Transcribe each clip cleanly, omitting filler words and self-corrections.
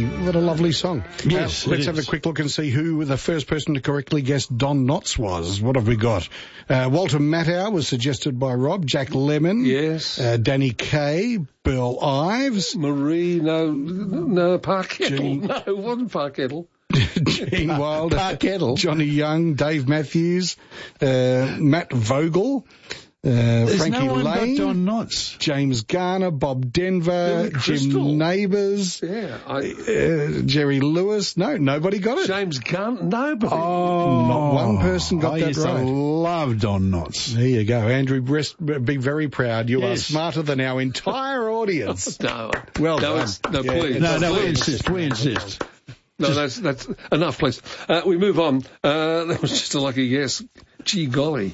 What a lovely song. Yes, let's have a quick look and see who the first person to correctly guess Don Knotts was. What have we got? Walter Matthau was suggested by Rob. Jack Lemmon. Yes. Danny Kaye. Bill Ives. Marie, no, Parkettle. No, it wasn't Parkettle. Gene Wilder. Johnny Young. Dave Matthews. Matt Vogel. Frankie no one Lane, got Don Knotts. James Garner, Bob Denver, Crystal. Jim Neighbours, Jerry Lewis. No, nobody got it. James Gunn, nobody. Oh, not one person got that used to right. love Don Knotts. There you go. Andrew Brest, be very proud. You are Yes. smarter than our entire audience. No, Well no, done. no, Yeah. please. No, we please. insist. No, that's enough, please. We move on. That was just a lucky guess. Gee golly.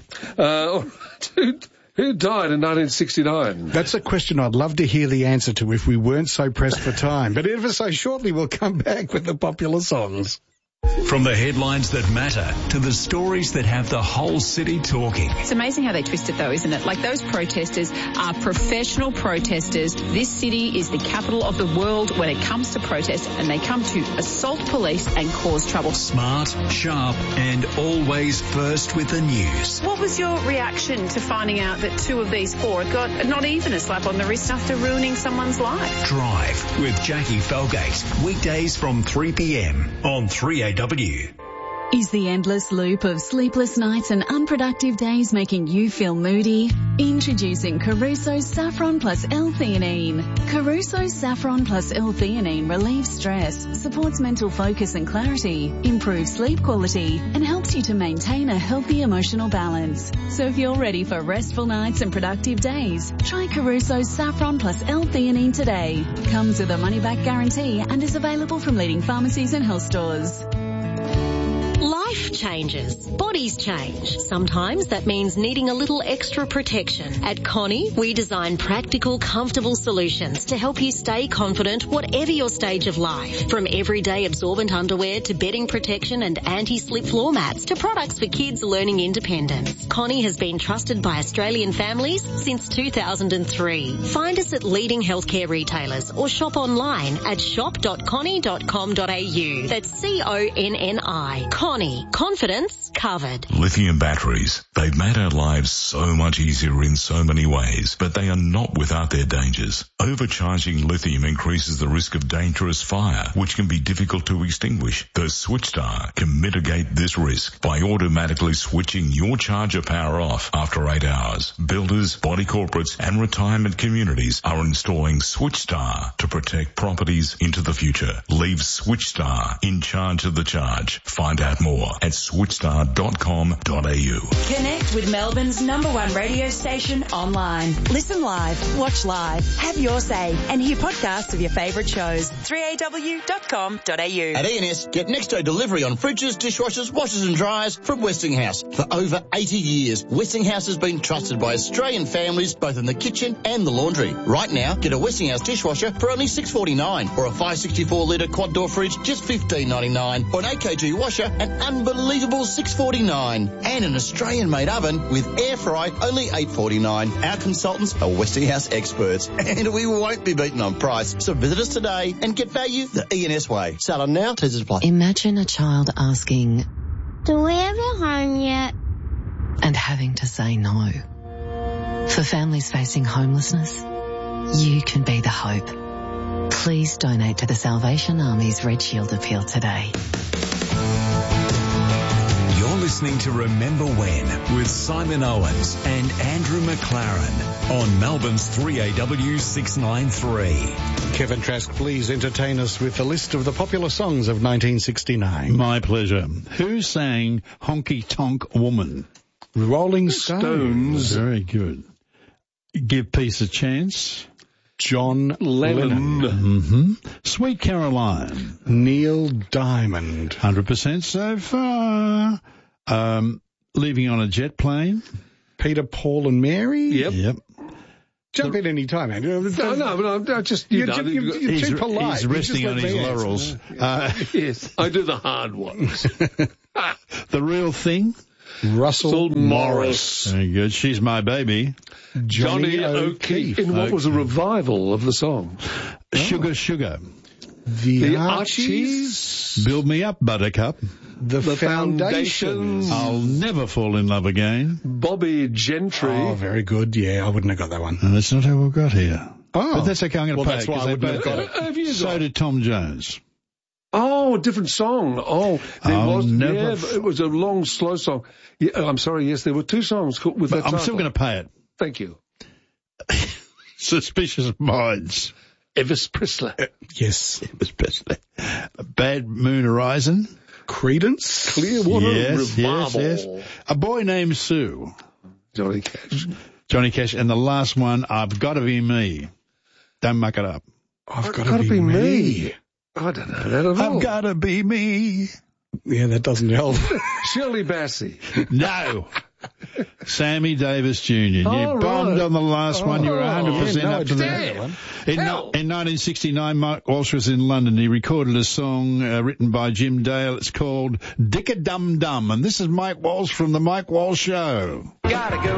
Who died in 1969? That's a question I'd love to hear the answer to if we weren't so pressed for time. But ever so shortly, we'll come back with the popular songs. From the headlines that matter to the stories that have the whole city talking. It's amazing how they twist it, though, isn't it? Like, those protesters are professional protesters. This city is the capital of the world when it comes to protest, and they come to assault police and cause trouble. Smart, sharp, and always first with the news. What was your reaction to finding out that 2 of these 4 got not even a slap on the wrist after ruining someone's life? Drive with Jackie Felgate. Weekdays from 3 p.m. on 3AW. Is the endless loop of sleepless nights and unproductive days making you feel moody? Introducing Caruso's Saffron Plus L-Theanine. Caruso's Saffron Plus L-Theanine relieves stress, supports mental focus and clarity, improves sleep quality, and helps you to maintain a healthy emotional balance. So if you're ready for restful nights and productive days, try Caruso's Saffron Plus L-Theanine today. Comes with a money-back guarantee and is available from leading pharmacies and health stores. Life changes. Bodies change. Sometimes that means needing a little extra protection. At Connie, we design practical, comfortable solutions to help you stay confident whatever your stage of life. From everyday absorbent underwear to bedding protection and anti-slip floor mats to products for kids learning independence. Connie has been trusted by Australian families since 2003. Find us at leading healthcare retailers or shop online at shop.connie.com.au. That's CONNI. Connie. Confidence covered. Lithium batteries. They've made our lives so much easier in so many ways, but they are not without their dangers. Overcharging lithium increases the risk of dangerous fire, which can be difficult to extinguish. The SwitchStar can mitigate this risk by automatically switching your charger power off after 8 hours. Builders, body corporates, and retirement communities are installing SwitchStar to protect properties into the future. Leave SwitchStar in charge of the charge. Find out more at switchstar.com.au. Connect with Melbourne's #1 radio station online. Listen live, watch live, have your say, and hear podcasts of your favourite shows. 3aw.com.au. At E&S, get next day delivery on fridges, dishwashers, washers and dryers from Westinghouse. For over 80 years, Westinghouse has been trusted by Australian families both in the kitchen and the laundry. Right now, get a Westinghouse dishwasher for only $6.49 or a 564-litre quad door fridge just $15.99 or an 8 kg washer an unbelievable $6.49 and an Australian-made oven with air fry only $8.49. Our consultants are Westinghouse experts and we won't be beaten on price. So visit us today and get value the E&S way. Sell on now, teasers apply. Imagine a child asking, "Do we have a home yet?" and having to say no. For families facing homelessness, you can be the hope. Please donate to the Salvation Army's Red Shield appeal today. You're listening to Remember When with Simon Owens and Andrew McLaren on Melbourne's 3AW 693. Kevin Trask, please entertain us with a list of the popular songs of 1969. My pleasure. Who sang Honky Tonk Woman? Rolling Stones. Very good. Give Peace a Chance. John Lennon. Mm-hmm. Sweet Caroline. Neil Diamond. 100% so far. Leaving on a Jet Plane. Peter, Paul and Mary. Yep. Jump in any time, Andrew. No, but I'm just... You're too polite. He's resting on his laurels. Yes, I do the hard ones. The Real Thing. Russell Morris. Very good. She's My Baby. Johnny O'Keefe. In what was a revival of the song. Sugar Sugar. The Archies. Build Me Up, Buttercup. The Foundations. I'll Never Fall in Love Again. Bobby Gentry. Oh, very good. Yeah, I wouldn't have got that one. No, that's not who we've got here. Oh. But that's okay, I'm going to pay that's it. why 'cause I they wouldn't have both got it. So did Tom Jones. Oh, a different song. Oh, there I'll was. never Yeah, it was a long, slow song. Yeah, I'm sorry. Yes, there were two songs with that I'm title. still going to pay it. Thank you. Suspicious Minds. Elvis Presley. Yes. Elvis Presley. Bad Moon Horizon. Credence. Clearwater Yes, Revival. yes. A Boy Named Sue. Johnny Cash. Johnny Cash. And the last one, I've Got to Be Me. Don't muck it up. I've got to be me. I don't know that at all. I've got to be me. Yeah, that doesn't help. Shirley Bassey. No. Sammy Davis Jr. You Oh, bombed right. on the last one. You were 100% yeah, no, up to I that. didn't. In 1969, Mike Walsh was in London. He recorded a song written by Jim Dale. It's called Dick-a-Dum-Dum. And this is Mike Walsh from The Mike Walsh Show. Gotta go.